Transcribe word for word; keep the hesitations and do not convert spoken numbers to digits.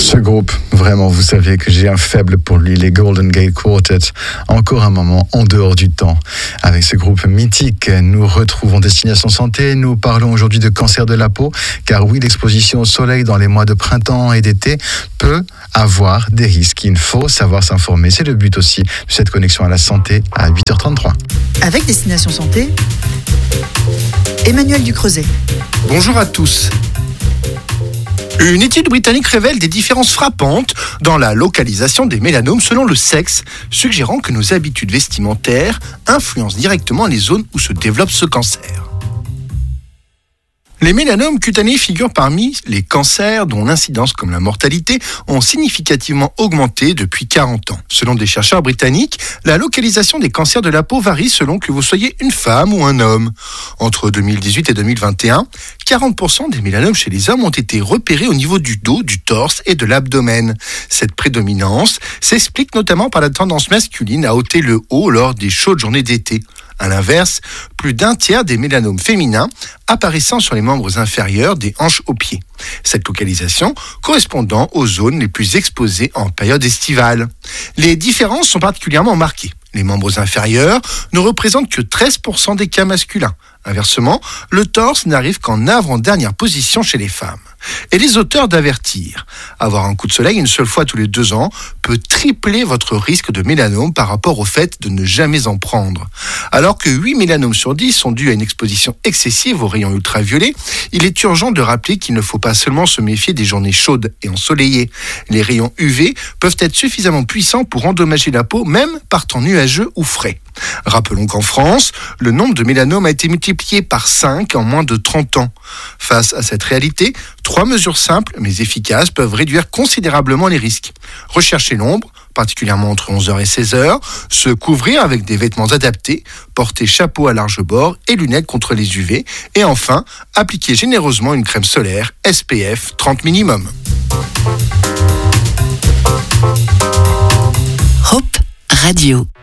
Ce groupe, vraiment, vous savez que j'ai un faible pour lui, les Golden Gate Quartet. Encore un moment en dehors du temps. Avec ce groupe mythique, nous retrouvons Destination Santé. Nous parlons aujourd'hui de cancer de la peau, car oui, l'exposition au soleil dans les mois de printemps et d'été peut avoir des risques. Il faut savoir s'informer. C'est le but aussi de cette connexion à la santé à huit heures trente-trois. Avec Destination Santé, Emmanuel Ducreuset. Bonjour à tous. Une étude britannique révèle des différences frappantes dans la localisation des mélanomes selon le sexe, suggérant que nos habitudes vestimentaires influencent directement les zones où se développe ce cancer. Les mélanomes cutanés figurent parmi les cancers dont l'incidence comme la mortalité ont significativement augmenté depuis quarante ans. Selon des chercheurs britanniques, la localisation des cancers de la peau varie selon que vous soyez une femme ou un homme. Entre deux mille dix-huit et deux mille vingt et un, quarante pour cent des mélanomes chez les hommes ont été repérés au niveau du dos, du torse et de l'abdomen. Cette prédominance s'explique notamment par la tendance masculine à ôter le haut lors des chaudes journées d'été. À l'inverse, plus d'un tiers des mélanomes féminins apparaissant sur les membres inférieurs des hanches aux pieds. Cette localisation correspondant aux zones les plus exposées en période estivale. Les différences sont particulièrement marquées. Les membres inférieurs ne représentent que treize pour cent des cas masculins. Inversement, le torse n'arrive qu'en avant-dernière position chez les femmes. Et les auteurs d'avertir, avoir un coup de soleil une seule fois tous les deux ans peut tripler votre risque de mélanome par rapport au fait de ne jamais en prendre. Alors que huit mélanomes sur dix sont dus à une exposition excessive aux rayons ultraviolets, il est urgent de rappeler qu'il ne faut pas seulement se méfier des journées chaudes et ensoleillées. Les rayons U V peuvent être suffisamment puissants pour endommager la peau, même par temps nuageux ou frais. Rappelons qu'en France, le nombre de mélanomes a été multiplié par cinq en moins de trente ans. Face à cette réalité, trois mesures simples mais efficaces peuvent réduire considérablement les risques. Rechercher l'ombre, particulièrement entre onze heures et seize heures, se couvrir avec des vêtements adaptés, porter chapeau à large bord et lunettes contre les U V, et enfin, appliquer généreusement une crème solaire S P F trente minimum. Hope Radio.